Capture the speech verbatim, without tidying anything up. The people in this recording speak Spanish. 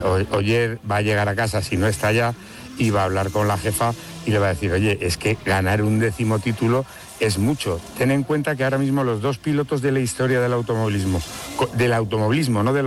Oyer va a llegar a casa, si no está ya, y va a hablar con la jefa y le va a decir, oye, es que ganar un décimo título es mucho. Ten en cuenta que ahora mismo los dos pilotos de la historia del automovilismo, del automovilismo, no de los